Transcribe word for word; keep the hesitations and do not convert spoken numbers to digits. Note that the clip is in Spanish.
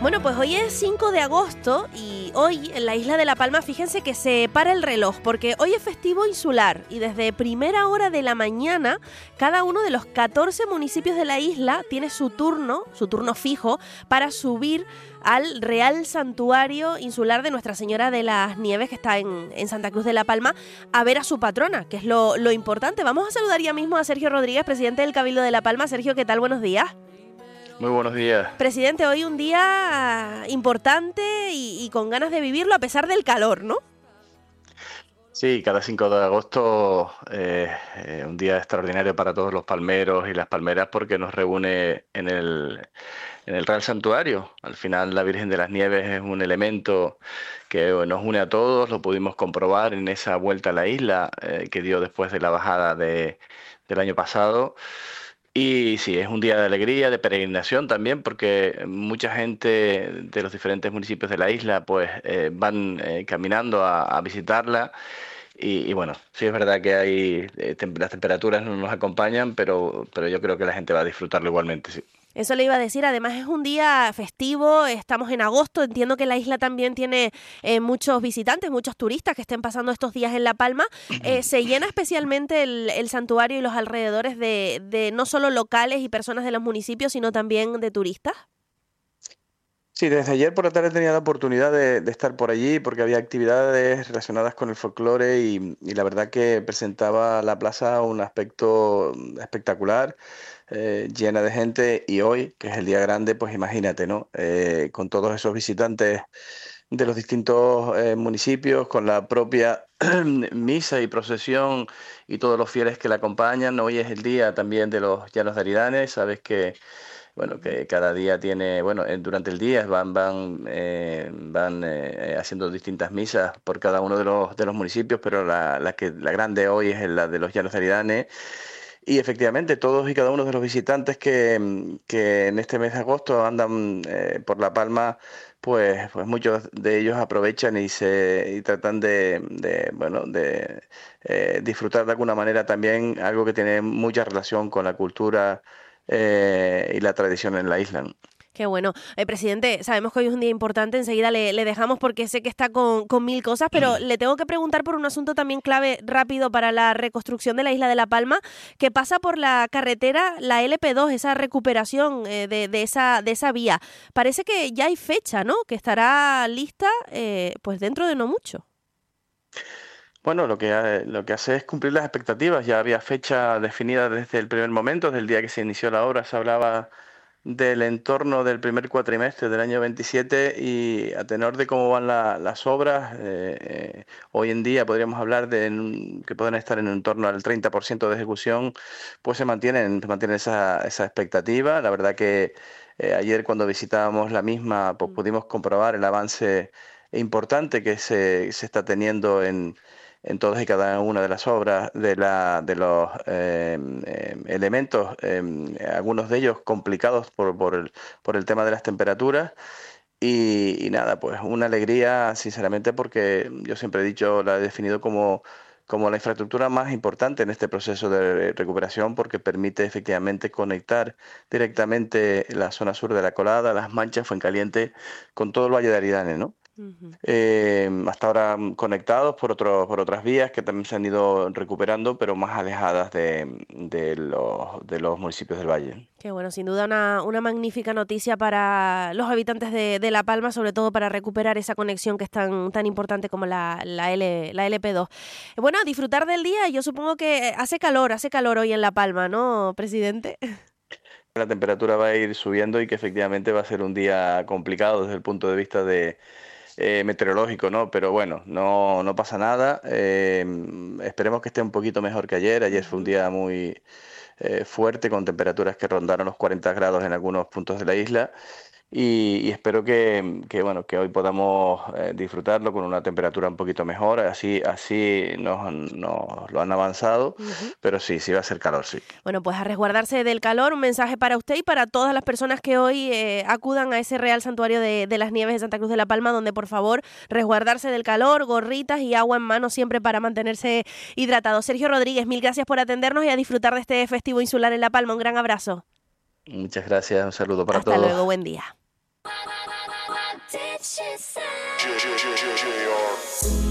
Bueno, pues hoy es cinco de agosto y hoy en la isla de La Palma, fíjense que se para el reloj porque hoy es festivo insular y desde primera hora de la mañana cada uno de los catorce municipios de la isla tiene su turno, su turno fijo para subir al Real Santuario Insular de Nuestra Señora de las Nieves, que está en, en Santa Cruz de La Palma, a ver a su patrona, que es lo, lo importante. Vamos a saludar ya mismo a Sergio Rodríguez, presidente del Cabildo de La Palma. Sergio, ¿qué tal? Buenos días. Muy buenos días. Presidente, hoy un día importante y, y con ganas de vivirlo a pesar del calor, ¿no? Sí, cada cinco de agosto eh, eh, un día extraordinario para todos los palmeros y las palmeras porque nos reúne en el, en el Real Santuario. Al final la Virgen de las Nieves es un elemento que nos une a todos, lo pudimos comprobar en esa vuelta a la isla eh, que dio después de la bajada de, del año pasado. Y sí, es un día de alegría, de peregrinación también, porque mucha gente de los diferentes municipios de la isla pues eh, van eh, caminando a, a visitarla. Y, y bueno, sí es verdad que hay eh, tem- las temperaturas no nos acompañan, pero, pero yo creo que la gente va a disfrutarlo igualmente, sí. Eso le iba a decir, además es un día festivo, estamos en agosto, entiendo que la isla también tiene eh, muchos visitantes, muchos turistas que estén pasando estos días en La Palma. Eh, se llena especialmente el, el santuario y los alrededores de, de no solo locales y personas de los municipios, sino también de turistas. Sí, desde ayer por la tarde tenía la oportunidad de, de estar por allí porque había actividades relacionadas con el folclore y, y la verdad que presentaba la plaza un aspecto espectacular, eh, llena de gente, y hoy, que es el día grande, pues imagínate, ¿no? Eh, con todos esos visitantes de los distintos eh, municipios, con la propia misa y procesión y todos los fieles que la acompañan. Hoy es el día también de los Llanos de Aridane, sabes que bueno, que cada día tiene, bueno, eh, durante el día van van eh, van eh, haciendo distintas misas por cada uno de los de los municipios, pero la, la que la grande hoy es la de los Llanos de Aridane. Y efectivamente, todos y cada uno de los visitantes que, mm, que en este mes de agosto andan eh, por La Palma, pues, pues muchos de ellos aprovechan y se y tratan de, de bueno, de eh, disfrutar de alguna manera también algo que tiene mucha relación con la cultura eh, y la tradición en la isla, ¿no? Qué bueno. Eh, presidente, sabemos que hoy es un día importante, enseguida le, le dejamos porque sé que está con, con mil cosas, pero le tengo que preguntar por un asunto también clave rápido para la reconstrucción de la isla de La Palma, que pasa por la carretera, la L P dos, esa recuperación eh, de, de, esa, de esa vía. Parece que ya hay fecha, ¿no? Que estará lista eh, pues dentro de no mucho. Bueno, lo que, ha- lo que hace es cumplir las expectativas. Ya había fecha definida desde el primer momento, desde el día que se inició la obra. Se hablaba del entorno del primer cuatrimestre del año veintisiete, y a tenor de cómo van la- las obras, eh, eh, hoy en día podríamos hablar de en- que pueden estar en torno al treinta por ciento de ejecución, pues se mantienen, se mantiene esa, esa expectativa. La verdad que eh, ayer cuando visitábamos la misma, pues pudimos comprobar el avance importante que se, se está teniendo en en todas y cada una de las obras, de, la, de los eh, eh, elementos, eh, algunos de ellos complicados por, por, el, por el tema de las temperaturas. Y, y nada, pues una alegría, sinceramente, porque yo siempre he dicho, la he definido como, como la infraestructura más importante en este proceso de recuperación, porque permite efectivamente conectar directamente la zona sur de la Colada, Las Manchas, Fuencaliente, con todo el Valle de Aridane, ¿no? Ujú. Eh, hasta ahora mm, conectados por otros por otras vías que también se han ido recuperando, pero más alejadas de, de los, de los municipios del valle. Qué bueno, sin duda una, una magnífica noticia para los habitantes de, de La Palma, sobre todo para recuperar esa conexión que es tan, tan importante como la, la, L, la L P dos. Eh, Bueno, a disfrutar del día. Yo supongo que hace calor, hace calor hoy en La Palma, ¿no, presidente? La temperatura va a ir subiendo y que efectivamente va a ser un día complicado desde el punto de vista de eh, meteorológico, ¿no? Pero bueno, no, no pasa nada. Eh, esperemos que esté un poquito mejor que ayer. Ayer fue un Ujú. día muy eh, fuerte, con temperaturas que rondaron los cuarenta grados en algunos puntos de la isla. Y, y espero que, que, bueno, que hoy podamos eh, disfrutarlo con una temperatura un poquito mejor. Así, así nos, nos lo han avanzado, Ujú. pero sí, sí va a ser calor, sí. Bueno, pues a resguardarse del calor, un mensaje para usted y para todas las personas que hoy eh, acudan a ese Real Santuario de, de las Nieves de Santa Cruz de La Palma, donde por favor resguardarse del calor, gorritas y agua en mano siempre para mantenerse hidratado. Sergio Rodríguez, mil gracias por atendernos y a disfrutar de este festivo insular en La Palma. Un gran abrazo. Muchas gracias, un saludo para Hasta todos. luego, buen día. did she say?